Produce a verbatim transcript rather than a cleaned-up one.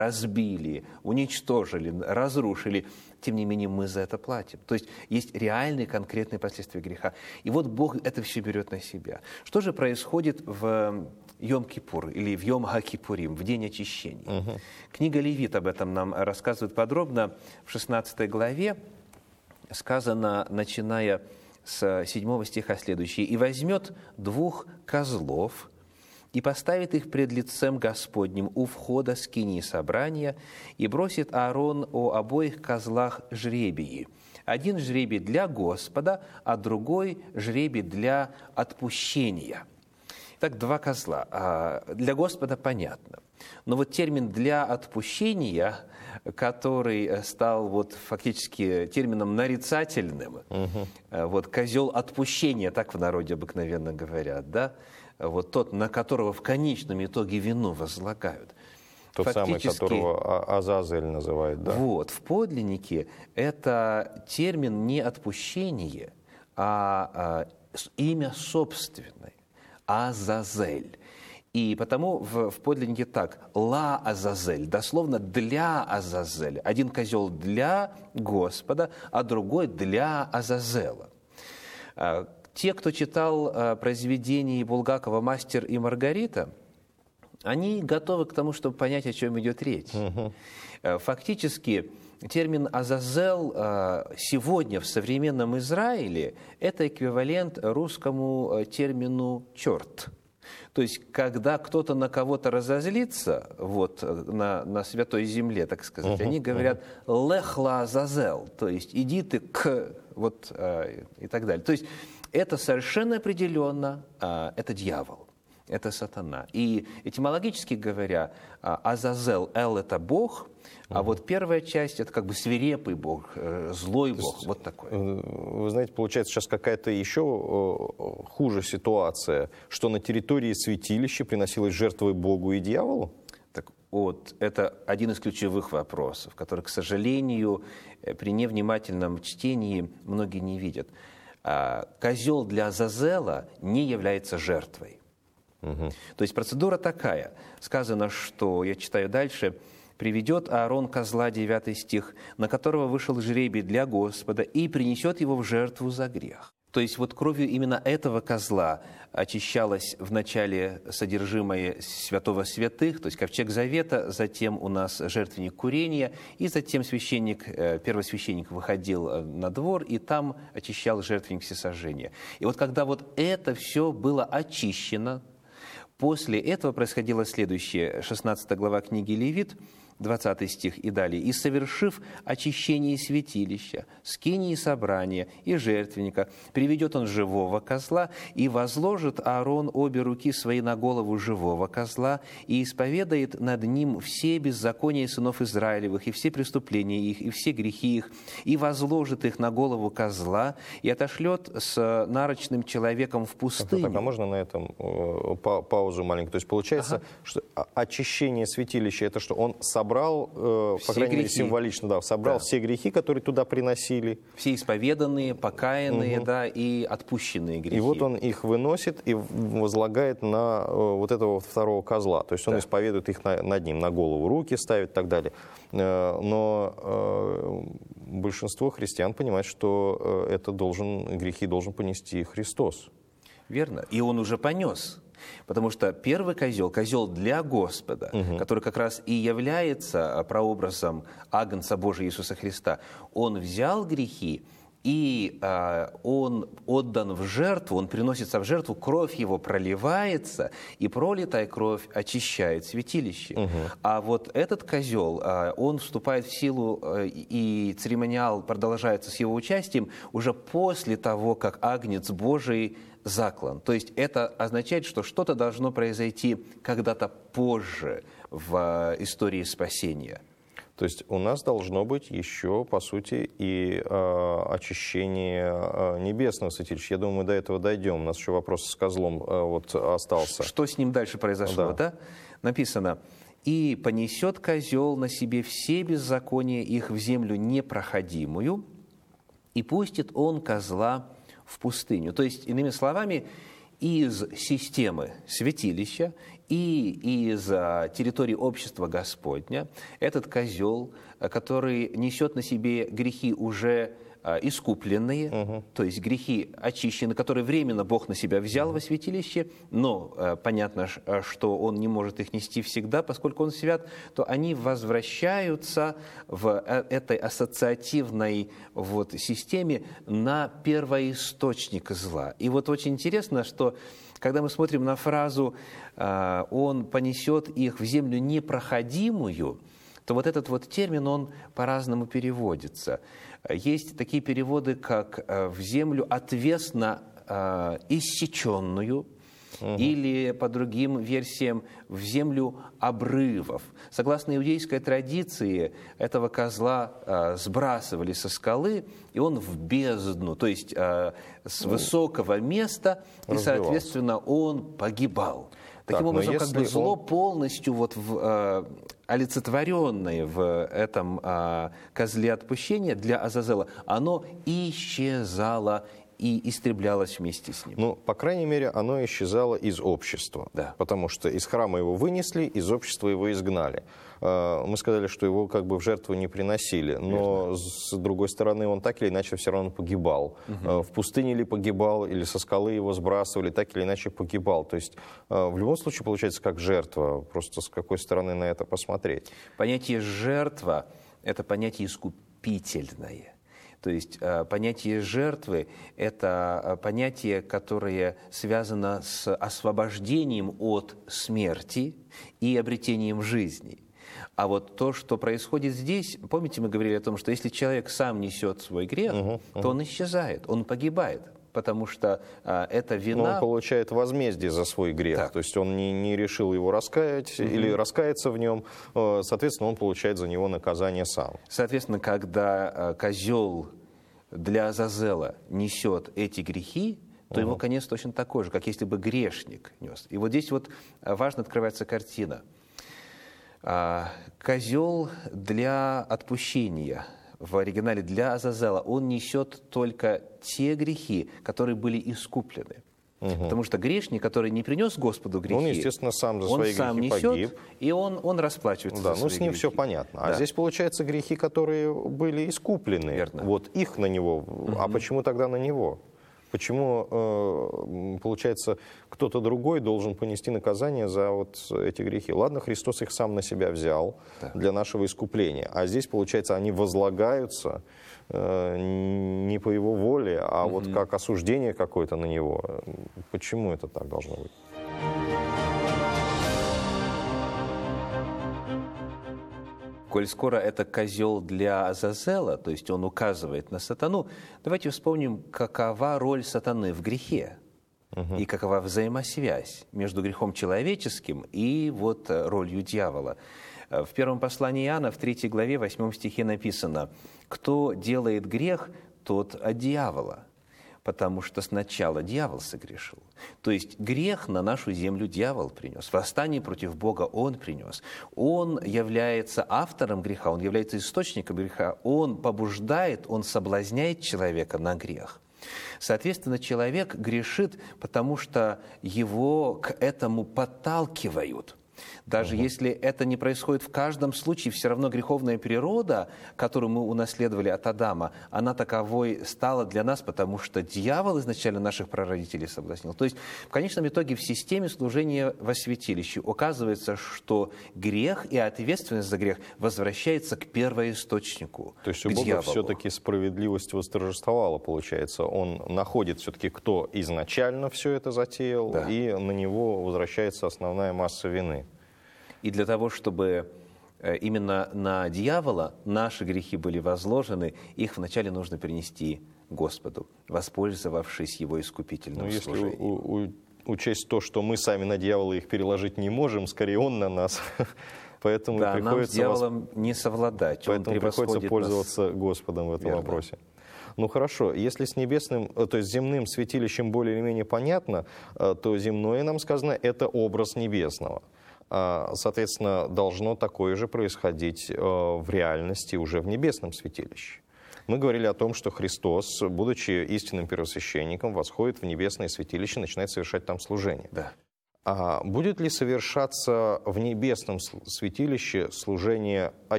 разбили, уничтожили, разрушили, тем не менее мы за это платим. То есть есть реальные конкретные последствия греха. И вот Бог это все берет на себя. Что же происходит в Йом-Кипур или в Йом-Ха-Кипурим, в день очищения? Угу. Книга Левит об этом нам рассказывает подробно. В шестнадцатой главе сказано, начиная с седьмого стиха следующее: «И возьмет двух козлов, и поставит их пред лицем Господним у входа скинии собрания, и бросит Аарон о обоих козлах жребии. Один жребий для Господа, а другой жребий для отпущения». Итак, два козла. Для Господа понятно. Но вот термин «для отпущения», который стал вот фактически термином нарицательным, угу. вот козел отпущения, так в народе обыкновенно говорят, да? Вот тот, на которого в конечном итоге вину возлагают. Тот самый, которого Азазель называет, да? Вот, в подлиннике это термин не отпущение, а, а имя собственное. Азазель. И потому в, в подлиннике так: «ла Азазель», дословно «для Азазеля». Один козел для Господа, а другой для Азазела. Те, кто читал произведения Булгакова «Мастер и Маргарита», они готовы к тому, чтобы понять, о чем идет речь. Угу. Фактически термин «Азазел» сегодня в современном Израиле – это эквивалент русскому термину «черт». То есть, когда кто-то на кого-то разозлится, вот, на, на святой земле, так сказать, uh-huh, они говорят «лех ла Азазел», то есть «иди ты к…» вот, и так далее. То есть, это совершенно определенно, это дьявол. Это сатана. И этимологически говоря, Азазел, Эл – это Бог, а вот первая часть – это как бы свирепый Бог, злой Бог, есть, вот такой. Вы знаете, получается сейчас какая-то еще хуже ситуация, что на территории святилища приносилась жертвой Богу и дьяволу? Так вот, это один из ключевых вопросов, который, к сожалению, при невнимательном чтении многие не видят. Козел для Азазела не является жертвой. Угу. То есть процедура такая. Сказано, что, я читаю дальше, «Приведет Аарон козла», девятый стих, «на которого вышел жребий для Господа, и принесет его в жертву за грех». То есть вот кровью именно этого козла очищалось вначале содержимое святого святых, то есть ковчег завета, затем у нас жертвенник курения, и затем священник, первосвященник выходил на двор, и там очищал жертвенник всесожжения. И вот когда вот это все было очищено, после этого происходило следующее, шестнадцатая глава книги Левит, двадцатый стих и далее. «И совершив очищение святилища, скинии собрания и жертвенника, приведет он живого козла, и возложит Аарон обе руки свои на голову живого козла, и исповедает над ним все беззакония сынов Израилевых, и все преступления их, и все грехи их, и возложит их на голову козла, и отошлет с нарочным человеком в пустыню». Тогда можно на этом па паузу маленькую? То есть получается, ага. что очищение святилища – это что, он собрал собрал, э, по крайней мере, символично, да, собрал да. все грехи, которые туда приносили. Все исповеданные, покаянные, угу. да, и отпущенные грехи. И вот он их выносит и возлагает на э, вот этого второго козла. То есть он да. исповедует их на, над ним, на голову руки ставит и так далее. Э, но э, большинство христиан понимает, что э, это должен, грехи должен понести Христос. Верно. И он уже понес. Потому что первый козел, козел для Господа, угу. который как раз и является прообразом Агнца Божия Иисуса Христа, он взял грехи, и э, он отдан в жертву, он приносится в жертву, кровь его проливается, и пролитая кровь очищает святилище. Угу. А вот этот козел, э, он вступает в силу, э, и церемониал продолжается с его участием уже после того, как Агнец Божий заклан. То есть это означает, что что-то должно произойти когда-то позже в истории спасения. То есть у нас должно быть еще, по сути, и э, очищение э, небесного святилища. Я думаю, мы до этого дойдем. У нас еще вопрос с козлом э, вот остался. Что с ним дальше произошло, да? да? Написано: «И понесет козел на себе все беззакония их в землю непроходимую, и пустит он козла в пустыню». То есть, иными словами, из системы святилища, и из территории общества Господня этот козел, который несет на себе грехи уже искупленные, угу. то есть грехи очищены, которые временно Бог на себя взял угу. во святилище, но э, понятно, что Он не может их нести всегда, поскольку Он свят, то они возвращаются в этой ассоциативной вот, системе на первоисточник зла. И вот очень интересно, что когда мы смотрим на фразу э, «Он понесет их в землю непроходимую», то вот этот вот термин, он по-разному переводится. Есть такие переводы, как «в землю отвесно э, иссеченную», угу. или, по другим версиям, «в землю обрывов». Согласно иудейской традиции, этого козла э, сбрасывали со скалы, и он в бездну, то есть э, с высокого места, и, соответственно, он погибал. Таким так, образом, как бы зло он... полностью вот в, э, олицетворенное в этом э, козле отпущения для Азазела, оно исчезало и истреблялось вместе с ним. Ну, по крайней мере, оно исчезало из общества, да. потому что из храма его вынесли, из общества его изгнали. Мы сказали, что его как бы в жертву не приносили, но Верно. С другой стороны он так или иначе все равно погибал. Угу. В пустыне ли погибал, или со скалы его сбрасывали, так или иначе погибал. То есть в любом случае получается как жертва, просто с какой стороны на это посмотреть. Понятие «жертва» — это понятие искупительное. То есть понятие жертвы – это понятие, которое связано с освобождением от смерти и обретением жизни. А вот то, что происходит здесь, помните, мы говорили о том, что если человек сам несет свой грех, угу, угу. то он исчезает, он погибает. Потому что а, эта вина... Но он получает возмездие за свой грех. Так. То есть он не, не решил его раскаять угу. или раскаяться в нем. Соответственно, он получает за него наказание сам. Соответственно, когда а, козел для Азазела несет эти грехи, то угу. его конец точно такой же, как если бы грешник нес. И вот здесь вот важно открывается картина. А, козел для отпущения... в оригинале для Азазела, он несет только те грехи, которые были искуплены. Угу. Потому что грешник, который не принес Господу грехи, он, естественно, сам за он свои сам грехи несет, погиб. И он, он расплачивается да, за ну, свои с ним грехи. все понятно. Да. А здесь, получается, грехи, которые были искуплены. Верно. Вот их на него. Угу. А почему тогда на него? Почему, э, получается, кто-то другой должен понести наказание за вот эти грехи? Ладно, Христос их сам на себя взял да. для нашего искупления. А здесь, получается, они возлагаются э, не по его воле, а угу. вот как осуждение какое-то на него. Почему это так должно быть? Коль скоро это козел для Азазела, то есть он указывает на сатану, давайте вспомним, какова роль сатаны в грехе угу. и какова взаимосвязь между грехом человеческим и вот ролью дьявола. В первом послании Иоанна, в третьей главе, восьмом стихе написано: «Кто делает грех, тот от дьявола, потому что сначала дьявол согрешил». То есть грех на нашу землю дьявол принес, восстание против Бога он принес. Он является автором греха, он является источником греха, он побуждает, он соблазняет человека на грех. Соответственно, человек грешит, потому что его к этому подталкивают. Даже угу. если это не происходит в каждом случае, все равно греховная природа, которую мы унаследовали от Адама, она таковой стала для нас, потому что дьявол изначально наших прародителей соблазнил. То есть в конечном итоге в системе служения во святилище оказывается, что грех и ответственность за грех возвращается к первоисточнику. То есть у Бога все-таки справедливость восторжествовала, получается. Он находит все-таки, кто изначально все это затеял, да. и на него возвращается основная масса вины. И для того, чтобы именно на дьявола наши грехи были возложены, их вначале нужно перенести Господу, воспользовавшись его искупительным ну, служением. Если у, у, учесть то, что мы сами на дьявола их переложить не можем, скорее он на нас. Поэтому да, приходится нам с дьяволом вас... не совладать. Поэтому приходится пользоваться нас... Господом в этом Верно. вопросе. Ну хорошо, если с небесным, то есть земным святилищем более или менее понятно, то земное, нам сказано, это образ небесного. Соответственно, должно такое же происходить в реальности уже в небесном святилище. Мы говорили о том, что Христос, будучи истинным первосвященником, восходит в небесное святилище, начинает совершать там служение. Да. А будет ли совершаться в небесном святилище служение